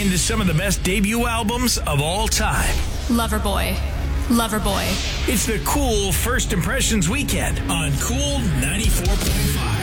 listening to some of the best debut albums of all time. Loverboy. Loverboy. It's the Cool First Impressions Weekend on Cool 94.5.